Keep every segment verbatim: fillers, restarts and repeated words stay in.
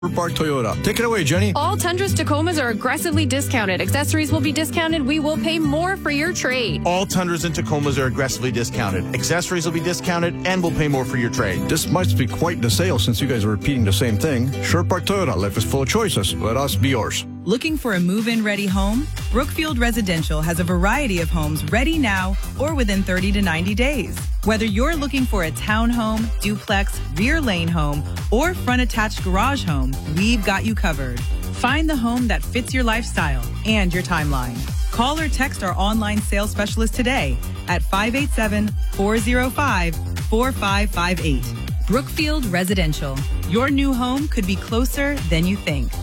Park Toyota. Take it away, Jenny. All Tundras Tacomas are aggressively discounted. Accessories will be discounted. We will pay more for your trade. All Tundras and Tacomas are aggressively discounted. Accessories will be discounted and we'll pay more for your trade. This must be quite the sale since you guys are repeating the same thing. Sure Park Toyota. Life is full of choices. Let us be yours. Looking for a move-in ready home? Brookfield Residential has a variety of homes ready now or within thirty to ninety days. Whether you're looking for a townhome, duplex, rear lane home, or front attached garage home, we've got you covered. Find the home that fits your lifestyle and your timeline. Call or text our online sales specialist today at five eight seven, four oh five, four five five eight. Brookfield Residential. Your new home could be closer than you think.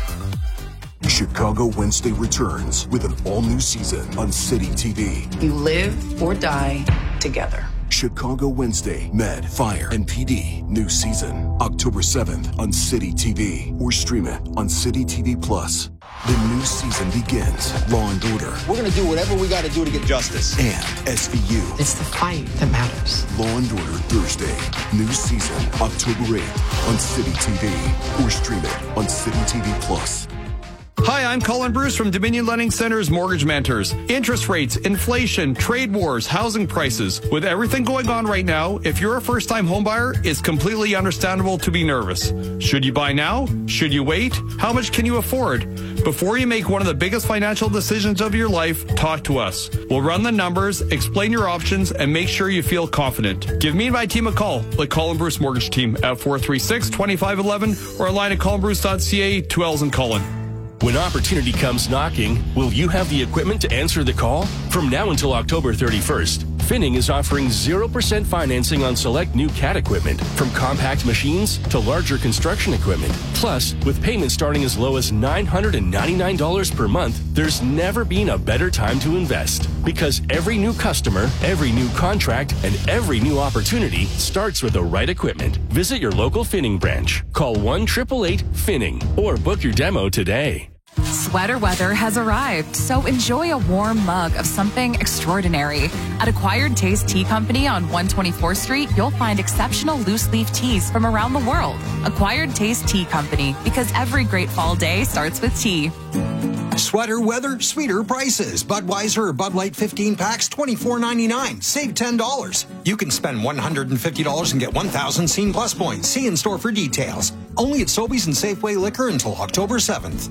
Chicago Wednesday returns with an all-new season on City T V. You live or die together. Chicago Wednesday, Med, Fire, and P D. New season, October seventh on City T V. Or stream it on City T V Plus. The new season begins. Law and Order. We're going to do whatever we got to do to get justice. And S V U. It's the fight that matters. Law and Order Thursday. New season, October eighth on City T V. Or stream it on City T V Plus. Hi, I'm Colin Bruce from Dominion Lending Center's Mortgage Mentors. Interest rates, inflation, trade wars, housing prices. With everything going on right now, if you're a first-time homebuyer, it's completely understandable to be nervous. Should you buy now? Should you wait? How much can you afford? Before you make one of the biggest financial decisions of your life, talk to us. We'll run the numbers, explain your options, and make sure you feel confident. Give me and my team a call, like Colin Bruce Mortgage Team at four three six, two five one one or online at colin bruce dot c a, two L's in Colin. When opportunity comes knocking, will you have the equipment to answer the call? From now until October thirty-first, Finning is offering zero percent financing on select new Cat equipment, from compact machines to larger construction equipment. Plus, with payments starting as low as nine hundred ninety-nine dollars per month, there's never been a better time to invest. Because every new customer, every new contract, and every new opportunity starts with the right equipment. Visit your local Finning branch. Call one eight eight eight, Finning or book your demo today. Sweater weather has arrived, so enjoy a warm mug of something extraordinary. At Acquired Taste Tea Company on one twenty-fourth Street, you'll find exceptional loose leaf teas from around the world. Acquired Taste Tea Company, because every great fall day starts with tea. Sweater weather, sweeter prices. Budweiser or Bud Light fifteen packs, twenty-four ninety-nine. Save ten dollars. You can spend one hundred fifty dollars and get one thousand Scene Plus points. See in store for details. Only at Sobeys and Safeway Liquor until October seventh.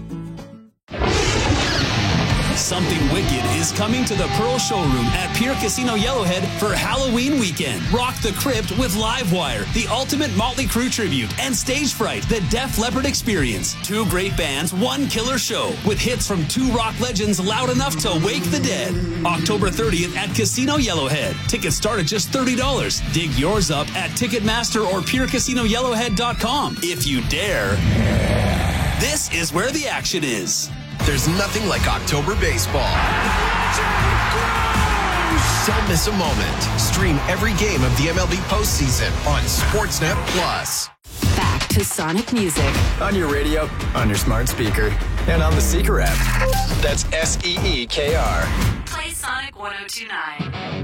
Something wicked is coming to the Pearl Showroom at Pier Casino Yellowhead for Halloween weekend. Rock the Crypt with Livewire, the ultimate Motley Crue tribute, and Stage Fright, the Def Leppard experience. Two great bands, one killer show, with hits from two rock legends loud enough to wake the dead. October thirtieth at Casino Yellowhead. Tickets start at just thirty dollars. Dig yours up at Ticketmaster or pier casino yellowhead dot com. If you dare. This is where the action is. There's nothing like October baseball. Don't miss a moment. Stream every game of the M L B postseason on Sportsnet Plus. Back to Sonic Music. On your radio, on your smart speaker, and on the Seeker app. That's S E E K R. Play Sonic one oh two nine.